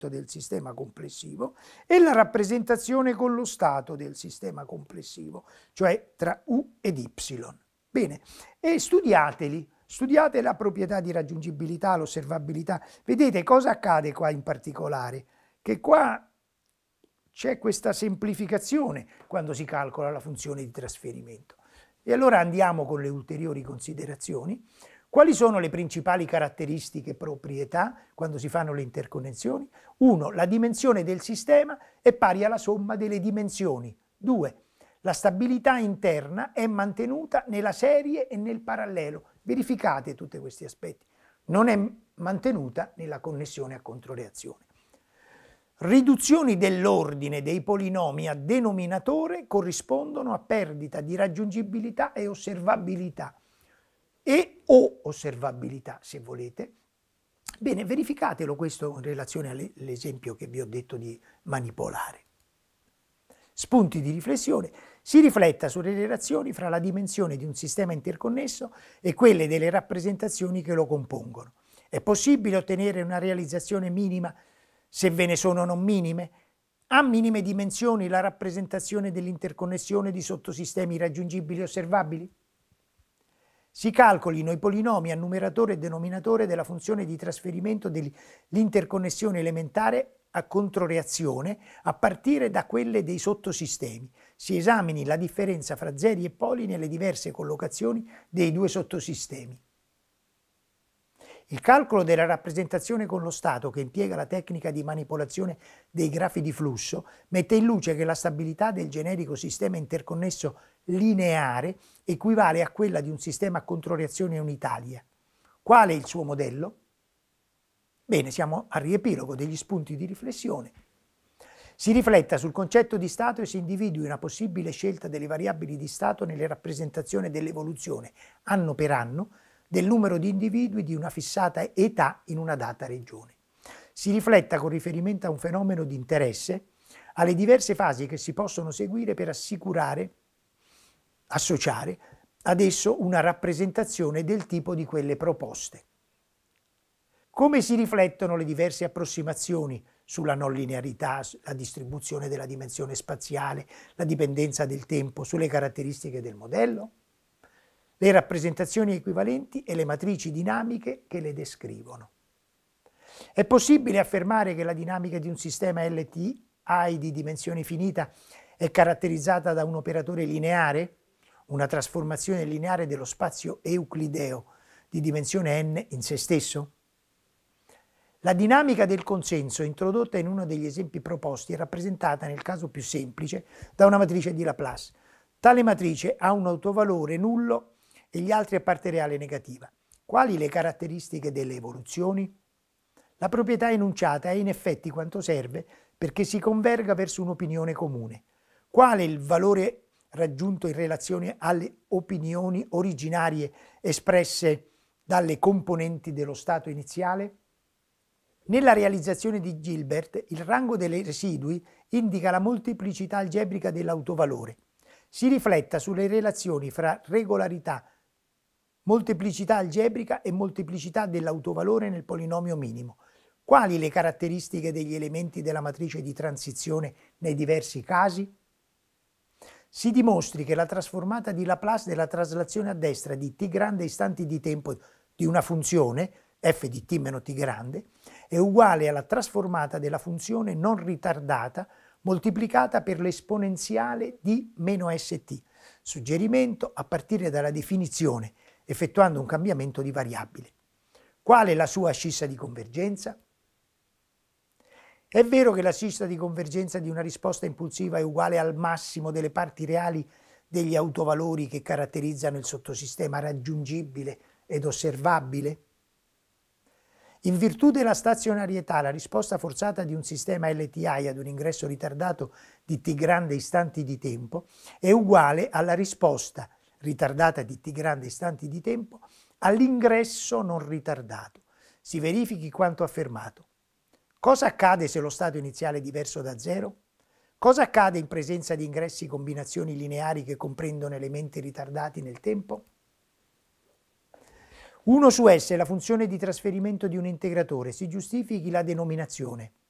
del sistema complessivo e la rappresentazione con lo stato del sistema complessivo, cioè tra U ed Y. Bene, e studiateli, studiate la proprietà di raggiungibilità, l'osservabilità. Vedete cosa accade qua in particolare? Che qua c'è questa semplificazione quando si calcola la funzione di trasferimento. E allora andiamo con le ulteriori considerazioni. Quali sono le principali caratteristiche e proprietà quando si fanno le interconnessioni? 1. La dimensione del sistema è pari alla somma delle dimensioni. 2. La stabilità interna è mantenuta nella serie e nel parallelo. Verificate tutti questi aspetti. Non è mantenuta nella connessione a controreazione. Riduzioni dell'ordine dei polinomi a denominatore corrispondono a perdita di raggiungibilità e osservabilità. O osservabilità, se volete. Bene, verificatelo questo in relazione all'esempio che vi ho detto di manipolare. Spunti di riflessione. Si rifletta sulle relazioni fra la dimensione di un sistema interconnesso e quelle delle rappresentazioni che lo compongono. È possibile ottenere una realizzazione minima se ve ne sono non minime? Ha minime dimensioni la rappresentazione dell'interconnessione di sottosistemi raggiungibili e osservabili? Si calcolino i polinomi a numeratore e denominatore della funzione di trasferimento dell'interconnessione elementare a controreazione a partire da quelle dei sottosistemi. Si esamini la differenza fra zeri e poli nelle diverse collocazioni dei due sottosistemi. Il calcolo della rappresentazione con lo stato, che impiega la tecnica di manipolazione dei grafi di flusso, mette in luce che la stabilità del generico sistema interconnesso lineare equivale a quella di un sistema a controreazione unitaria. Qual è il suo modello? Bene, siamo al riepilogo degli spunti di riflessione. Si rifletta sul concetto di stato e si individui una possibile scelta delle variabili di stato nelle rappresentazioni dell'evoluzione, anno per anno, del numero di individui di una fissata età in una data regione. Si rifletta con riferimento a un fenomeno di interesse alle diverse fasi che si possono seguire per associare ad esso una rappresentazione del tipo di quelle proposte. Come si riflettono le diverse approssimazioni sulla non linearità, la distribuzione della dimensione spaziale, la dipendenza del tempo, sulle caratteristiche del modello? Le rappresentazioni equivalenti e le matrici dinamiche che le descrivono. È possibile affermare che la dinamica di un sistema LTI di dimensione finita è caratterizzata da un operatore lineare, una trasformazione lineare dello spazio euclideo di dimensione n in se stesso? La dinamica del consenso, introdotta in uno degli esempi proposti, è rappresentata nel caso più semplice da una matrice di Laplace. Tale matrice ha un autovalore nullo e gli altri a parte reale negativa. Quali le caratteristiche delle evoluzioni? La proprietà enunciata è in effetti quanto serve perché si converga verso un'opinione comune. Quale il valore raggiunto in relazione alle opinioni originarie espresse dalle componenti dello stato iniziale? Nella realizzazione di Gilbert, il rango dei residui indica la molteplicità algebrica dell'autovalore. Si rifletta sulle relazioni fra regolarità, molteplicità algebrica e molteplicità dell'autovalore nel polinomio minimo. Quali le caratteristiche degli elementi della matrice di transizione nei diversi casi? Si dimostri che la trasformata di Laplace della traslazione a destra di t grande istanti di tempo di una funzione, f di t meno t grande, è uguale alla trasformata della funzione non ritardata moltiplicata per l'esponenziale di meno st. Suggerimento a partire dalla definizione, effettuando un cambiamento di variabile. Qual è la sua ascissa di convergenza? È vero che l'ascissa di convergenza di una risposta impulsiva è uguale al massimo delle parti reali degli autovalori che caratterizzano il sottosistema raggiungibile ed osservabile? In virtù della stazionarietà, la risposta forzata di un sistema LTI ad un ingresso ritardato di t grande istanti di tempo è uguale alla risposta ritardata di t grande istanti di tempo all'ingresso non ritardato. Si verifichi quanto affermato. Cosa accade se lo stato iniziale è diverso da zero? Cosa accade in presenza di ingressi combinazioni lineari che comprendono elementi ritardati nel tempo? 1 su S è la funzione di trasferimento di un integratore, si giustifichi la denominazione.